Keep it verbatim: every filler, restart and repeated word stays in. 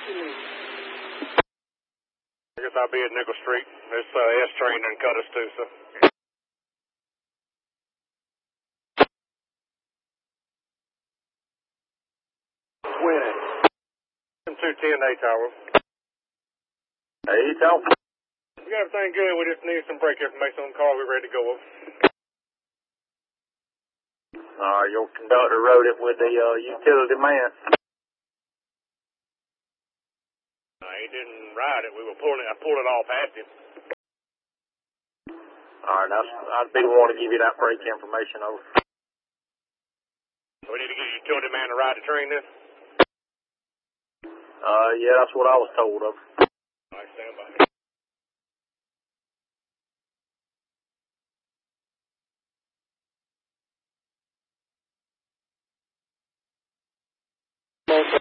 I guess I'll be at Nickel Street. This uh, S train done cut us too, so. Winning. two ten A Tower. A Tower. We got everything good. We just need some break information on the car. We're ready to go up. Uh, your conductor wrote it with the uh, utility man. Uh, he didn't ride it. We were pulling it. I pulled it all past him. All right, that's, I'd be the one to give you that break information over. So we need to get a utility man to ride the train then? Uh, yeah, that's what I was told of. All right, stand by. Okay.